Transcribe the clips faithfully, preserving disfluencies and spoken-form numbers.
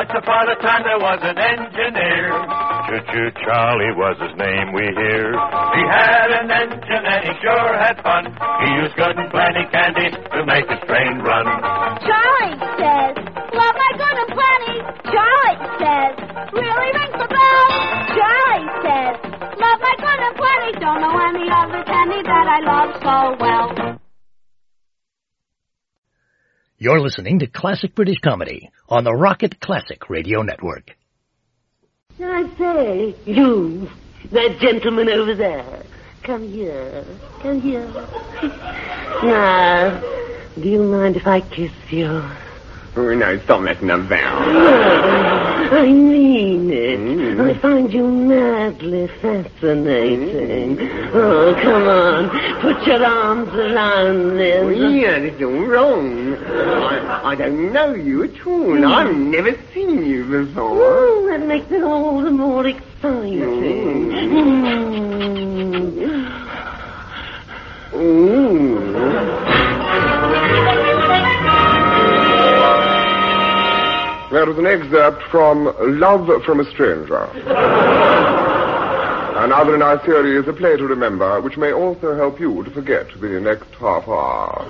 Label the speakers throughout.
Speaker 1: Once upon a time there was an engineer.
Speaker 2: Choo-choo Charlie was his name, we hear.
Speaker 1: He had an engine and he sure had fun. He used good and plenty candy to make his train run.
Speaker 3: Charlie says, love my good and plenty. Charlie says, really rings the bell. Charlie says, love my good and plenty. Don't know any other candy that I love so well.
Speaker 4: You're listening to Classic British Comedy on the Rocket Classic Radio Network.
Speaker 5: I say, you, that gentleman over there, come here, come here. Now, do you mind if I kiss you?
Speaker 6: Oh, no, stop messing about.
Speaker 5: No, I mean it. Mm. I find you madly fascinating. Mm. Oh, come on, put your arms around this.
Speaker 6: Oh, yeah, it's all wrong. I, I don't know you at all. Mm. I've never seen you before.
Speaker 5: Oh, that makes it all the more exciting. Mm. Mm.
Speaker 7: That was an excerpt from Love from a Stranger. Another in our series, A Play to Remember, which may also help you to forget the next half hour.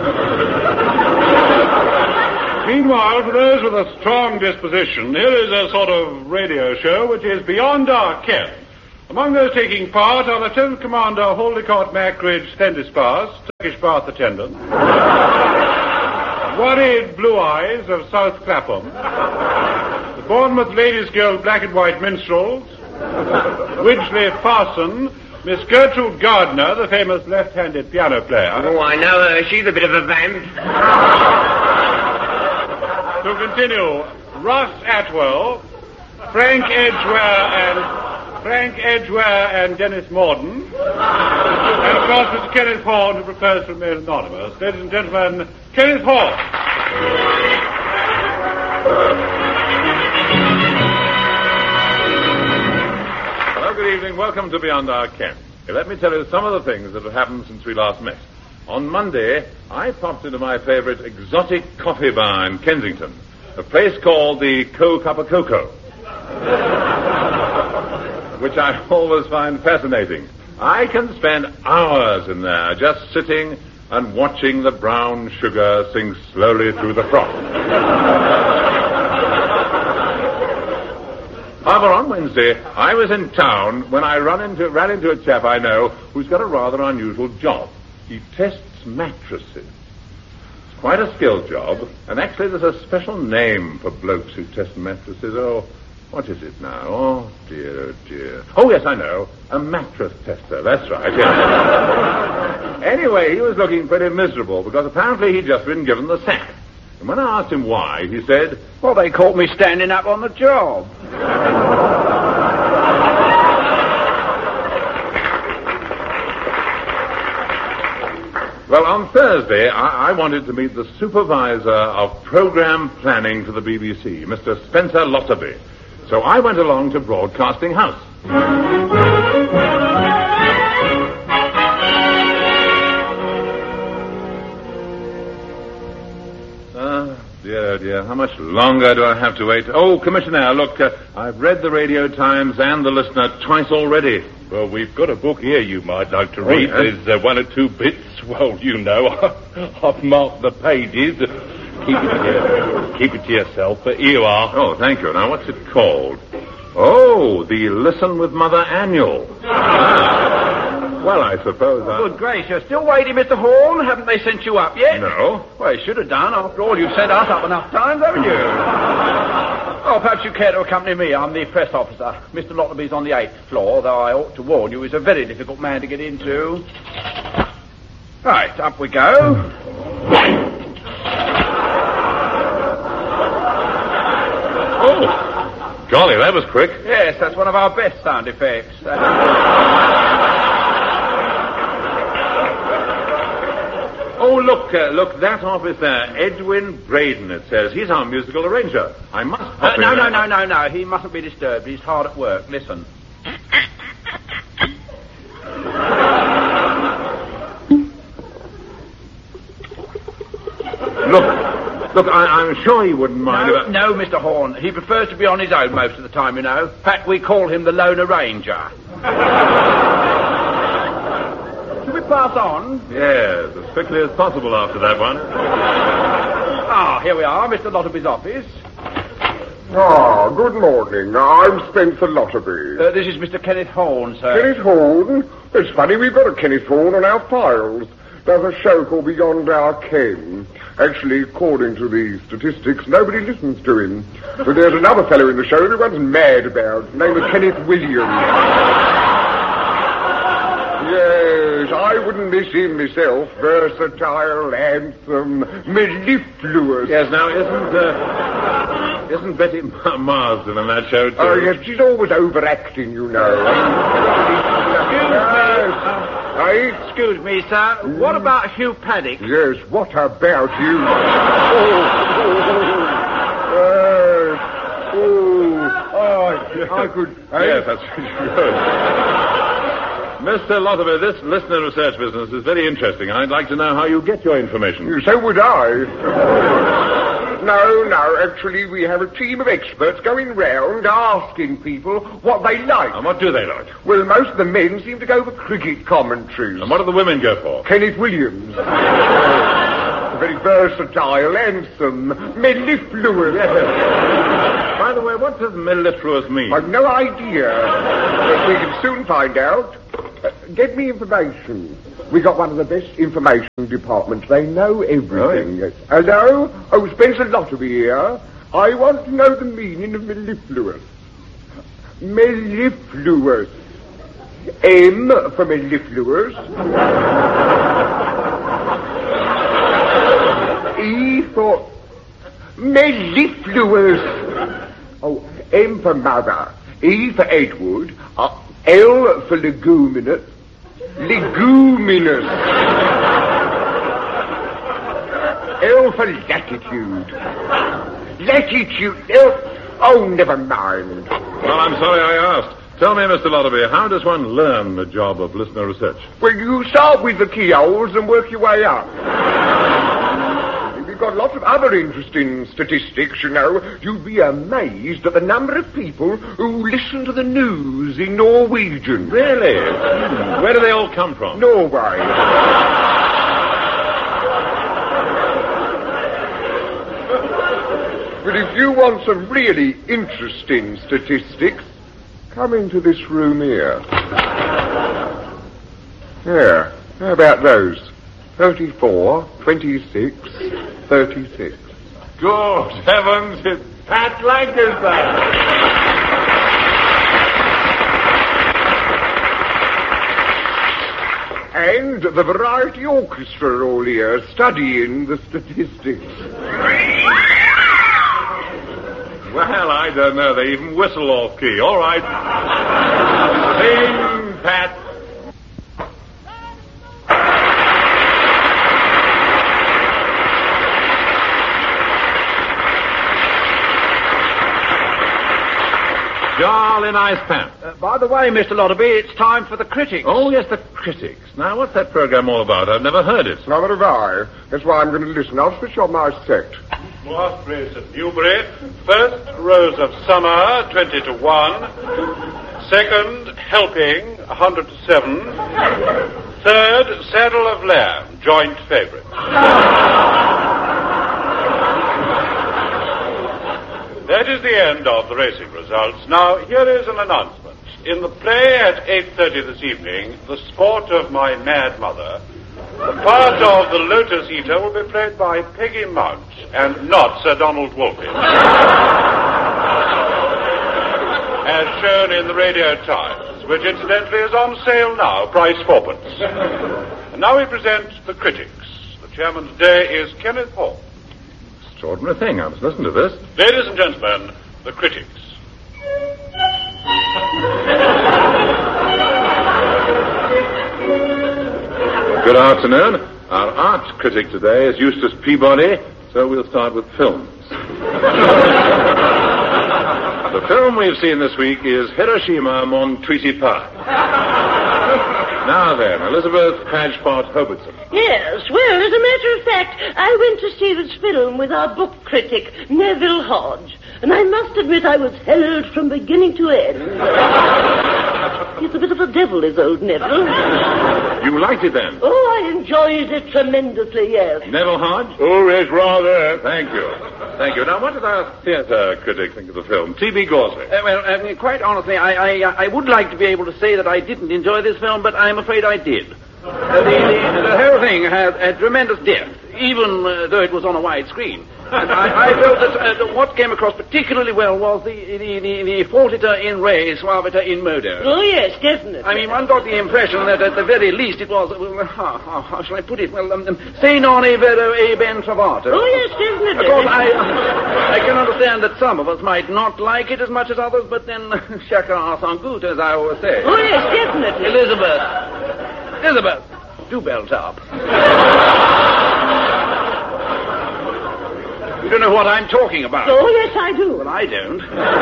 Speaker 8: Meanwhile, for those with a strong disposition, here is a sort of radio show which is beyond our ken. Among those taking part are Lieutenant Commander Haldecott Mackridge Stendispass, Turkish bath attendant. Worried Blue Eyes of South Clapham, the Bournemouth Ladies' Guild Black and White Minstrels, Widgley Parson, Miss Gertrude Gardner, the famous left-handed piano player.
Speaker 6: Oh, I know her. She's a bit of a vamp.
Speaker 8: To continue, Ross Atwell, Frank Edgware and Frank Edgware and Dennis Morden, and of course Mister Kenneth Horn, who prefers to remain anonymous. Ladies and gentlemen, Kenneth Horn.
Speaker 9: Well, good evening. Welcome to Beyond Our Ken. Let me tell you some of the things that have happened since we last met. On Monday, I popped into my favorite exotic coffee bar in Kensington, a place called the Co Cuppa Coco, which I always find fascinating. I can spend hours in there just sitting and watching the brown sugar sink slowly through the froth. However, on Wednesday, I was in town when I run into, ran into a chap I know who's got a rather unusual job. He tests mattresses. It's quite a skilled job, and actually there's a special name for blokes who test mattresses. Oh, what is it now? Oh, dear, oh, dear. Oh, yes, I know. A mattress tester. That's right, yes. Anyway, he was looking pretty miserable because apparently he'd just been given the sack. And when I asked him why, he said,
Speaker 10: well, they caught me standing up on the job.
Speaker 9: Well, on Thursday, I, I wanted to meet the supervisor of program planning for the B B C, Mister Spencer Lotterby. So I went along to Broadcasting House. Ah, dear, oh dear, how much longer do I have to wait? Oh, Commissioner, look, uh, I've read the Radio Times and the Listener twice already.
Speaker 2: Well, we've got a book here you might like to read.
Speaker 9: Oh, yes?
Speaker 2: There's uh, one or two bits. Well, you know, I've marked the pages. Keep it to, your, keep it to yourself, but here you are.
Speaker 9: Oh, thank you. Now, what's it called? Oh, the Listen with Mother Annual. Well, I suppose I...
Speaker 10: Good grace, you're still waiting, Mister Horn? Haven't they sent you up yet?
Speaker 9: No.
Speaker 10: Well, you should have done. After all, you've sent us up enough times, haven't you? Oh, perhaps you care to accompany me. I'm the press officer. Mister Lotterby's on the eighth floor, though I ought to warn you, he's a very difficult man to get into. Right, up we go.
Speaker 9: Oh, golly, that was quick.
Speaker 10: Yes, that's one of our best sound effects.
Speaker 9: Oh, look, uh, look, that office there, Edwin Braden, it says. He's our musical arranger. I must
Speaker 10: Uh, no, no, no, no, no. He mustn't be disturbed. He's hard at work. Listen.
Speaker 9: Look, Look, I, I'm sure he wouldn't mind
Speaker 10: No,
Speaker 9: about...
Speaker 10: no, Mister Horn. He prefers to be on his own most of the time, you know. In fact, we call him the Loner Ranger. Should we pass on?
Speaker 9: Yes, as quickly as possible after that one.
Speaker 10: Ah, here we are, Mister Lotterby's office.
Speaker 7: Ah, good morning. I'm Spencer Lotterby.
Speaker 10: Uh, this is Mister Kenneth Horn, sir.
Speaker 7: Kenneth Horn? It's funny, we've got a Kenneth Horn on our files. There's a show called Beyond Our Ken. Actually, according to the statistics, nobody listens to him. But there's another fellow in the show everyone's mad about. His name is Kenneth Williams. Yes, I wouldn't miss him myself. Versatile, handsome, mellifluous.
Speaker 9: Yes, now, isn't, uh, isn't Betty Ma- Marsden on that show, too?
Speaker 7: Oh, yes, she's always overacting, you know.
Speaker 10: Excuse me. Excuse me, sir. Mm. What about Hugh Paddock?
Speaker 7: Yes, what about you? oh, oh, uh, oh, oh, I could...
Speaker 9: Yes, that's good. Mister Lotterby, this listener research business is very interesting. I'd like to know how you get your information.
Speaker 7: So would I. No, no, actually, we have a team of experts going round asking people what they like.
Speaker 9: And what do they like?
Speaker 7: Well, most of the men seem to go for cricket commentaries.
Speaker 9: And what do the women go for?
Speaker 7: Kenneth Williams. Very versatile, handsome, mellifluous.
Speaker 9: Yes. By the way, what does mellifluous mean?
Speaker 7: I've no idea. But we can soon find out. Uh, get me information. We got one of the best information departments. They know everything.
Speaker 9: Oh,
Speaker 7: yes. Hello? Oh, Spencer Lotterby here. I want to know the meaning of mellifluous. Mellifluous. M for mellifluous. E for mellifluous. Oh, M for mother. E for Edward. Uh, L for leguminous. Leguminous. L for latitude. Latitude. L. Oh, never mind.
Speaker 9: Well, I'm sorry I asked. Tell me, Mister Lotterby, how does one learn the job of listener research?
Speaker 7: Well, you start with the keyholes and work your way up. We've got lots of other interesting statistics, you know. You'd be amazed at the number of people who listen to the news in Norwegian.
Speaker 9: Really? Hmm. Where do they all come from?
Speaker 7: Norway. But if you want some really interesting statistics, come into this room here. Here. How about those? thirty-four, twenty-six, thirty-six.
Speaker 9: Good heavens, it's Pat Lancaster.
Speaker 7: And the Variety Orchestra are all here, studying the statistics.
Speaker 9: Well, I don't know. They even whistle off key. All right. Sing, Pat. Jolly nice pants.
Speaker 10: Uh, by the way, Mister Lotterby, it's time for the critics.
Speaker 9: Oh, yes, the critics. Now, what's that program all about? I've never heard it.
Speaker 7: Neither have I. That's why I'm going to listen. I'll switch on my set.
Speaker 8: Moisepraise of Newbury. First, Rose of Summer, twenty to one. Second, Helping, one hundred to seven. Third, Saddle of Lamb, joint favourite. That is the end of the racing results. Now, here is an announcement. In the play at eight thirty this evening, The Sport of My Mad Mother, the part of the Lotus Eater will be played by Peggy Mount, and not Sir Donald Wolfe. As shown in the Radio Times, which incidentally is on sale now, price fourpence. And now we present the critics. The chairman today is Kenneth Horn.
Speaker 9: Extraordinary thing. I must listen to this.
Speaker 8: Ladies and gentlemen, the critics.
Speaker 9: Good afternoon. Our art critic today is Eustace Peabody, so we'll start with films. The film we've seen this week is Hiroshima Mon Treaty Park. Now then, Elizabeth Padgepot Hobertson.
Speaker 5: Yes, well, as a matter of fact, I went to see this film with our book critic, Neville Hodge, and I must admit I was held from beginning to end. He's a bit of a devil, is old Neville.
Speaker 9: You liked it then?
Speaker 5: Oh, I enjoyed it tremendously, yes.
Speaker 9: Neville Hodge?
Speaker 2: Oh, yes, rather.
Speaker 9: Thank you. Thank you. Now, what did our theatre critic think of the film? T B Gausley.
Speaker 10: Uh, well, uh, quite honestly, I, I, I would like to be able to say that I didn't enjoy this film, but I'm afraid I did. Uh, the, the, the whole thing had a tremendous depth, even uh, though it was on a wide screen. And I, I felt that uh, what came across particularly well was the the, the, the fortiter in re, suaviter in modo.
Speaker 5: Oh, yes, definitely.
Speaker 10: I mean, one got the impression that at the very least it was, uh, how, how, how shall I put it, well, um, um, se non e vero e ben trovato.
Speaker 5: Oh, yes, definitely.
Speaker 10: Of course, I, I can understand that some of us might not like it as much as others, but then, chacun a son goût, as I always say.
Speaker 5: Oh, yes, definitely.
Speaker 10: Elizabeth. Elizabeth, do belt up. You don't know what I'm talking about.
Speaker 5: Oh, yes, I do.
Speaker 10: Well, I don't.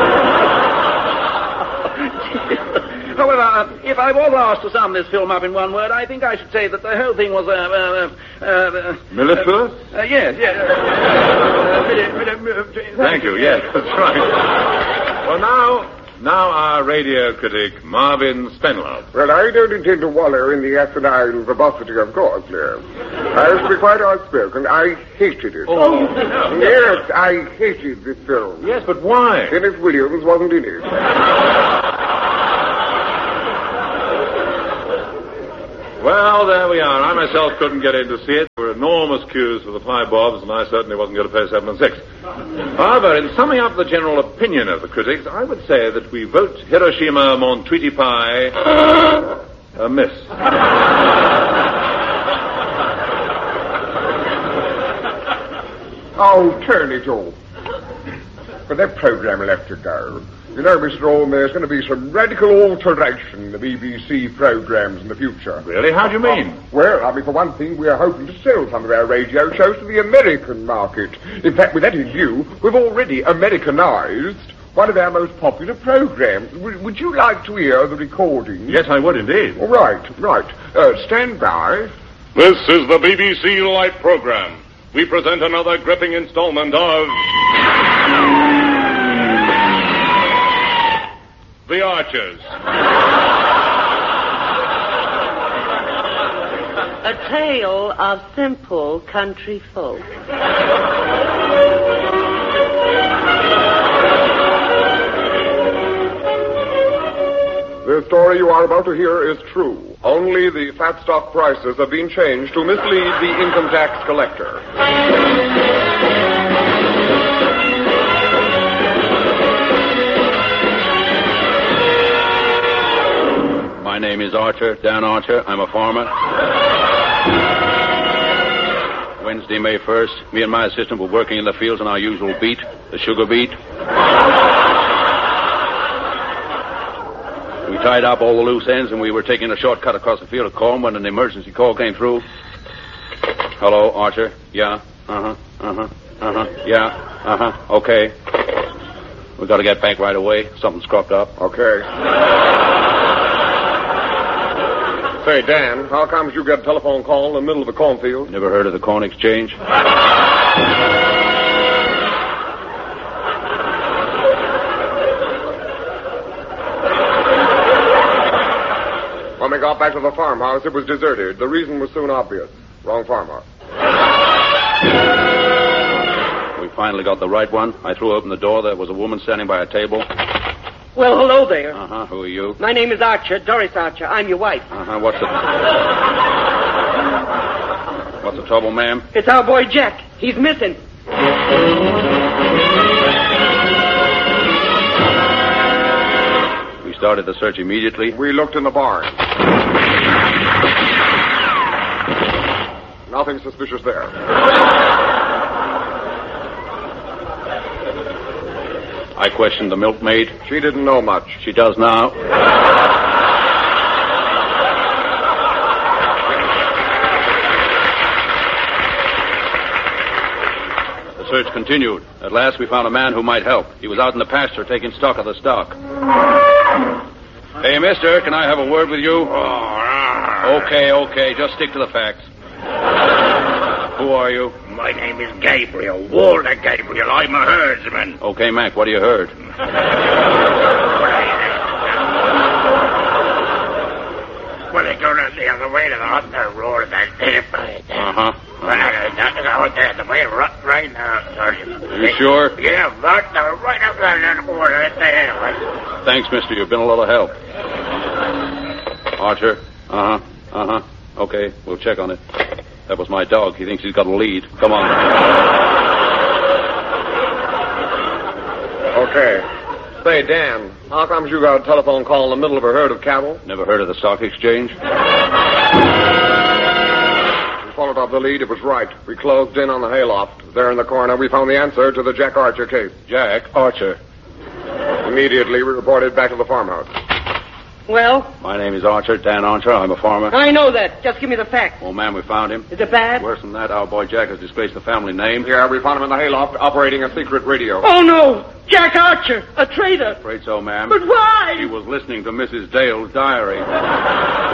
Speaker 10: However, uh, if I was asked to sum this film up in one word, I think I should say that the whole thing was... Uh, uh, uh,
Speaker 9: Mellifluous?
Speaker 10: Uh, uh, yes, yes. Uh, uh,
Speaker 9: Thank you, yes, that's right. Well, now... Now our radio critic, Marvin Spenlow.
Speaker 7: Well, I don't intend to wallow in the asinine verbosity of Gausley. I shall be quite outspoken. I hated it.
Speaker 9: Oh, no.
Speaker 7: Yes, I hated this film.
Speaker 9: Yes, but why?
Speaker 7: Dennis Williams wasn't in it.
Speaker 9: Well, there we are. I myself couldn't get in to see it. There were enormous queues for the five bobs, and I certainly wasn't going to pay seven and six. However, in summing up the general opinion of the critics, I would say that we vote Hiroshima Mon Tweety Pie a miss.
Speaker 7: Oh, turn it off. But that program will have to go. You know, Mister Orme, there's going to be some radical alteration in the B B C programs in the future.
Speaker 9: Really? How do you mean?
Speaker 7: Well, I mean, for one thing, we are hoping to sell some of our radio shows to the American market. In fact, with that in view, we've already Americanized one of our most popular programs. W- would you like to hear the recording?
Speaker 9: Yes, I would indeed.
Speaker 7: All right, right. Uh, stand by.
Speaker 2: This is the B B C Light program. We present another gripping installment of... The Archers.
Speaker 5: A tale of simple country folk.
Speaker 7: The story you are about to hear is true. Only the fat stock prices have been changed to mislead the income tax collector.
Speaker 10: My name is Archer, Dan Archer. I'm a farmer. Wednesday, May first, me and my assistant were working in the fields on our usual beat, the sugar beet. We tied up all the loose ends, and we were taking a shortcut across the field of corn when an emergency call came through. Hello, Archer. Yeah. Uh-huh. Uh-huh. Uh-huh. Yeah. Uh-huh. Okay. We got to get back right away. Something's cropped up.
Speaker 7: Okay. Say, Dan, how comes you get a telephone call in the middle of the cornfield?
Speaker 10: Never heard of the corn exchange?
Speaker 7: When we got back to the farmhouse, it was deserted. The reason was soon obvious. Wrong farmhouse.
Speaker 10: We finally got the right one. I threw open the door. There was a woman standing by a table.
Speaker 11: Well, hello there.
Speaker 10: Uh-huh. Who are you?
Speaker 11: My name is Archer, Doris Archer. I'm your wife.
Speaker 10: Uh-huh. What's the... What's the trouble, ma'am?
Speaker 11: It's our boy Jack. He's missing.
Speaker 10: We started the search immediately.
Speaker 7: We looked in the barn. Nothing suspicious there.
Speaker 10: I questioned the milkmaid.
Speaker 7: She didn't know much.
Speaker 10: She does now. The search continued. At last we found a man who might help. He was out in the pasture taking stock of the stock. Hey, mister, can I have a word with you?
Speaker 2: Oh,
Speaker 10: Okay, okay, just stick to the facts. Who are you?
Speaker 12: My name is Gabriel, Walter Gabriel. I'm a herdsman.
Speaker 10: Okay, Mac, what have you heard?
Speaker 12: Well, they go down the other way to the Hunter Road, that there.
Speaker 10: Uh-huh.
Speaker 12: Out there, the way right, right now, Sergeant.
Speaker 10: You sure?
Speaker 12: Yeah, right now, right up there in that corner, right there.
Speaker 10: Thanks, mister. You've been a lot of help. Archer? Uh-huh. Uh-huh. Okay, we'll check on it. That was my dog. He thinks he's got a lead. Come on.
Speaker 7: Okay. Say, Dan, how comes you got a telephone call in the middle of a herd of cattle?
Speaker 10: Never heard of the stock exchange?
Speaker 7: We followed up the lead. It was right. We closed in on the hayloft. There in the corner, we found the answer to the Jack Archer case.
Speaker 10: Jack Archer.
Speaker 7: Immediately, we reported back to the farmhouse.
Speaker 11: Well?
Speaker 10: My name is Archer, Dan Archer. I'm a farmer.
Speaker 11: I know that. Just give me the facts.
Speaker 10: Well, ma'am, we found him.
Speaker 11: Is it bad?
Speaker 10: Worse than that, our boy Jack has disgraced the family name.
Speaker 7: Yeah, we found him in the hayloft operating a secret radio.
Speaker 11: Oh, no! Jack Archer, a traitor.
Speaker 10: Afraid so, ma'am.
Speaker 11: But why?
Speaker 10: He was listening to Missus Dale's diary.